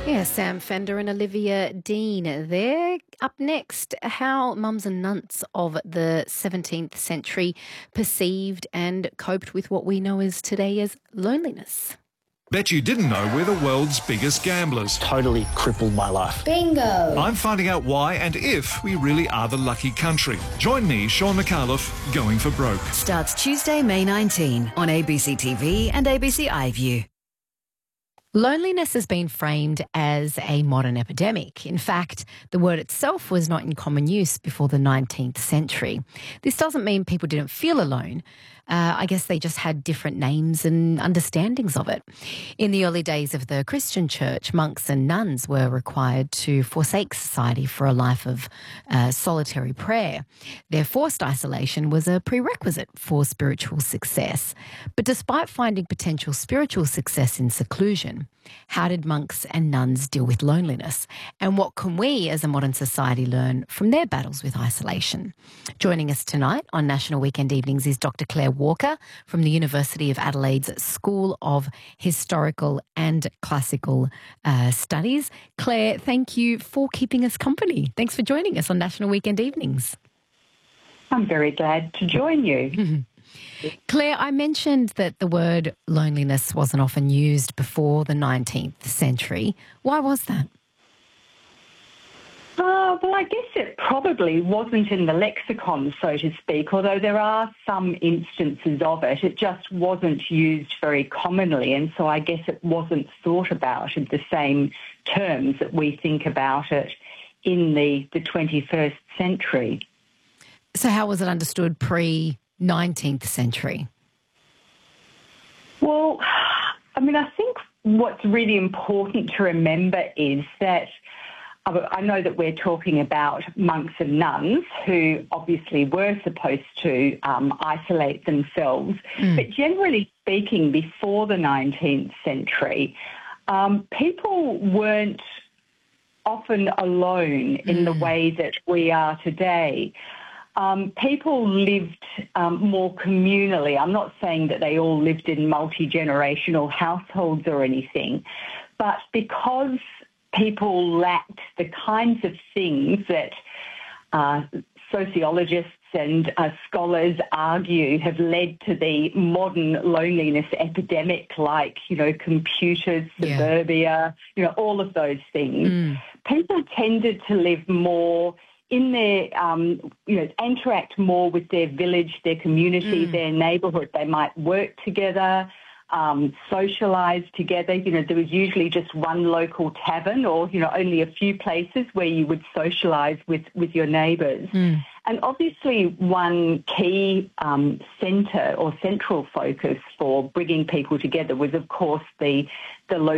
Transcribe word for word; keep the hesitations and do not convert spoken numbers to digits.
Yeah, Sam Fender and Olivia Dean. They're up next. How mums and nuns of the seventeenth century perceived and coped with what we know as today as loneliness. Bet you didn't know we're the world's biggest gamblers. Totally crippled my life. Bingo! I'm finding out why and if we really are the lucky country. Join me, Sean McAuliffe, Going for Broke. Starts Tuesday, May nineteenth on A B C T V and A B C iView. Loneliness has been framed as a modern epidemic. In fact, the word itself was not in common use before the nineteenth century. This doesn't mean people didn't feel alone. Uh, I guess they just had different names and understandings of it. In the early days of the Christian church, monks and nuns were required to forsake society for a life of uh, solitary prayer. Their forced isolation was a prerequisite for spiritual success. But despite finding potential spiritual success in seclusion, how did monks and nuns deal with loneliness? And what can we as a modern society learn from their battles with isolation? Joining us tonight on National Weekend Evenings is Doctor Claire Walker from the University of Adelaide's School of Historical and Classical uh, Studies. Claire, thank you for keeping us company. Thanks for joining us on National Weekend Evenings. I'm very glad to join you. Claire, I mentioned that the word loneliness wasn't often used before the nineteenth century. Why was that? Uh, well, I guess it probably wasn't in the lexicon, so to speak, although there are some instances of it. It just wasn't used very commonly, and so I guess it wasn't thought about in the same terms that we think about it in the, the twenty-first century. So how was it understood pre-nineteenth century? Well, I mean, I think what's really important to remember is that I know that we're talking about monks and nuns who obviously were supposed to um, isolate themselves, mm. but generally speaking, before the nineteenth century, um, people weren't often alone mm. in the way that we are today. Um, people lived um, more communally. I'm not saying that they all lived in multi-generational households or anything, but because people lacked the kinds of things that uh, sociologists and uh, scholars argue have led to the modern loneliness epidemic, like, you know, computers, suburbia, yeah. you know, all of those things. Mm. People tended to live more in their, um, you know, interact more with their village, their community, mm. their neighbourhood. They might work together, um, socialise together. You know, there was usually just one local tavern or, you know, only a few places where you would socialise with, with your neighbours. Mm. And obviously one key um, centre or central focus for bringing people together was, of course, the, the local